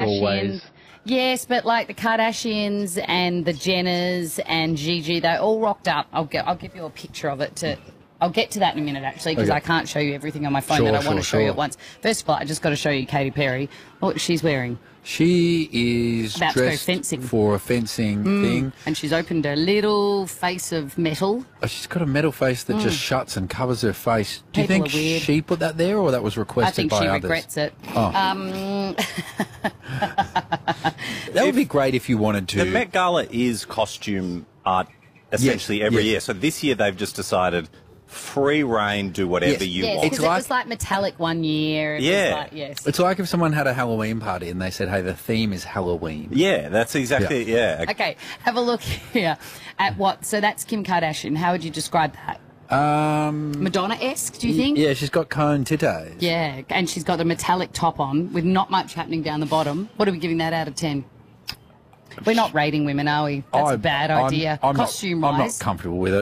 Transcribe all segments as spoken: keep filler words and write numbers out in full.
always... Yes, but like the Kardashians and the Jenners and Gigi, they all rocked up. I'll get, I'll give you a picture of it to... I'll get to that in a minute, actually, because Okay. I can't show you everything on my phone Sure, that I sure, want to show sure. you at once. First of all, I just got to show you Katy Perry, what she's wearing. She is About to go dressed fencing. for a fencing Mm. thing. And she's opened a little face of metal. Oh, she's got a metal face that Mm. just shuts and covers her face. Do you People think are weird. she put that there, or that was I requested think by she others? regrets it. Oh. Um, That would be great if you wanted to. The Met Gala is costume art essentially Yes, every yes. year. So this year they've just decided free reign, do whatever Yes. you yes, want. because it was like metallic one year. It Yeah. Was like, yes. It's like if someone had a Halloween party and they said, hey, the theme is Halloween. Yeah, that's exactly, yeah. Okay, have a look here at what. So that's Kim Kardashian. How would you describe that? Um, Madonna-esque, do you think? Yeah, she's got cone titties. Yeah, and she's got a metallic top on with not much happening down the bottom. What are we giving that out of ten? We're not rating women, are we? That's I- a bad I'm- idea. I'm, Costume not, I'm wise. not comfortable with it.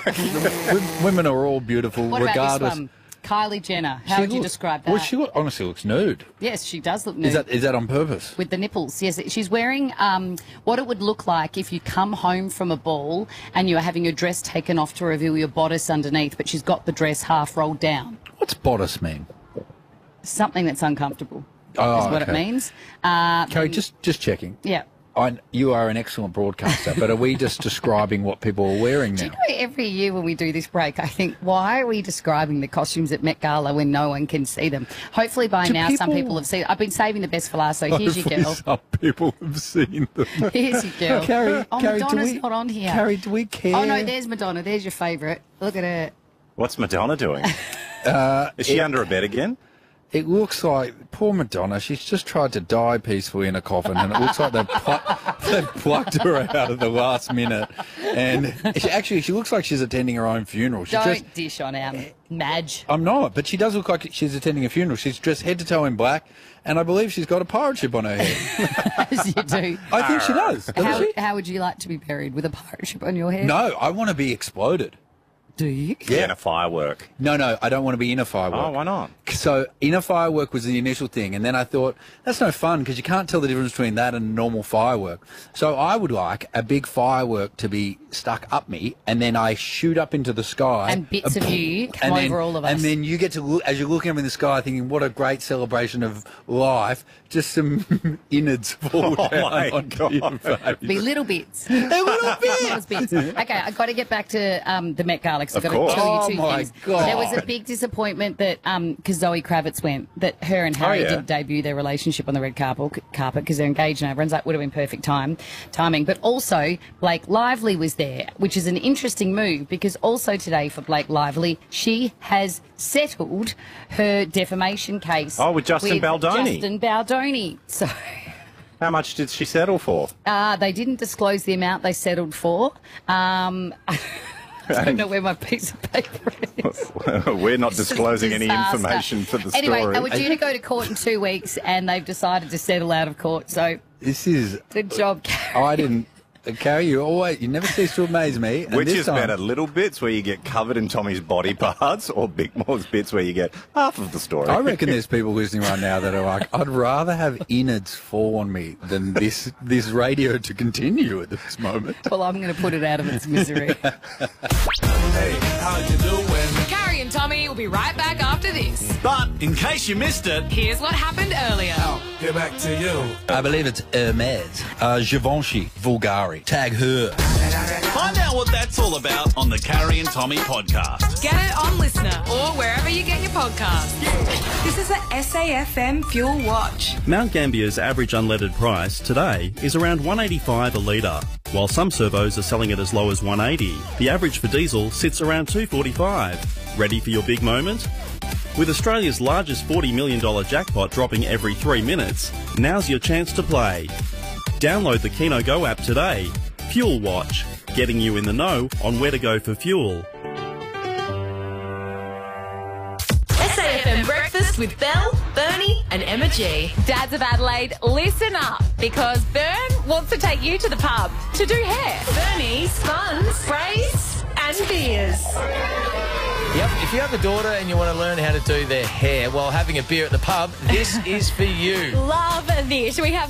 W- Women are all beautiful, What about regardless. this one? Kylie Jenner. How She would you look- describe that? Well, she look, honestly looks nude. Yes, she does look nude. Is that is that on purpose? With the nipples, yes. She's wearing um, what it would look like if you come home from a ball and you are having your dress taken off to reveal your bodice underneath, but she's got the dress half rolled down. What's bodice mean? Something that's uncomfortable Oh, is what it okay. means. Uh, Carrie, just just checking. yeah. I, you are an excellent broadcaster, but are we just describing what people are wearing Do you now? know, every year when we do this break, I think, why are we describing the costumes at Met Gala when no one can see them? Hopefully by Do now some people- people have seen. I've been saving the best for last, so here's your Hopefully girl. some people have seen them. Here's your girl. Carrie, oh, Carrie, do Madonna's we- not on here. Carrie, do we care? Oh, no, there's Madonna. There's your favourite. Look at her. What's Madonna doing? Uh, Is she it- under a bed again? It looks like poor Madonna. She's just tried to die peacefully in a coffin, and it looks like they've, pl- they've plucked her out at the last minute. And she, actually, she looks like she's attending her own funeral. She Don't dressed, dish on our Madge. I'm not, but she does look like she's attending a funeral. She's dressed head to toe in black, and I believe she's got a pirate ship on her head. As you do. I think she does. Doesn't How, she? how would you like to be buried? With a pirate ship on your head? No, I want to be exploded. Do you? Yeah. In a firework. No, no, I don't want to be in a firework. Oh, why not? So, in a firework was the initial thing, and then I thought, that's no fun, because you can't tell the difference between that and a normal firework. So I would like a big firework to be stuck up me, and then I shoot up into the sky. And bits of you come and then, over all of us. And then you get to look, as you're looking up in the sky, thinking, what a great celebration of life, just some innards fall Oh, down my onto your face. Be little bits. A little bit. Those bits. Okay, I've got to get back to um, the Met Gala because I've Of got course. to tell Oh, you two my things. God. There was a big disappointment that because Zoe Kravitz went, that her and Harry Oh, yeah. did debut their relationship on the red carpet carpet because they're engaged and everyone's like, would have been perfect time timing. But also Blake Lively was there, which is an interesting move because also today for Blake Lively, she has settled her defamation case. Oh, with Justin Baldoni. Justin Baldoni. So. How much did she settle for? Uh, they didn't disclose the amount they settled for. Um, I don't know where my piece of paper is. We're not It's a disclosing any disaster. information for the Anyway, story. they were due to go to court in two weeks, and they've decided to settle out of court. So, This is... good job, Carrie. I didn't... Carrie, you always... You never cease to amaze me. and Which this is time- better, little bits where you get covered in Tommy's body parts or Big More's bits where you get half of the story? I reckon there's people listening right now that are like, I'd rather have innards fall on me than this this radio to continue at this moment. Well, I'm going to put it out of its misery. Hey, how you doing? Carrie and Tommy will be right back after this. But in case you missed it, Here's what happened earlier. get back to you. I believe it's Hermes. Uh, Givenchy, Vulgari. Tag her. Find out what that's all about on the Carrie and Tommy podcast. Get it on Listener or wherever you get your podcasts. This is a S A F M Fuel Watch. Mount Gambier's average unleaded price today is around one eighty-five a litre. While some servos are selling it as low as one eighty, the average for diesel sits around two forty-five. Ready for your big moment? With Australia's largest forty million dollars jackpot dropping every three minutes, now's your chance to play. Download the Keno Go app today. Fuel Watch, getting you in the know on where to go for fuel. S A F M Breakfast with Belle, Bernie and Emma G. Dads of Adelaide, listen up because Bern wants to take you to the pub to do hair. Bernie, spuns, sprays and beers. Yep, if you have a daughter and you want to learn how to do their hair while having a beer at the pub, this is for you. Love this. We have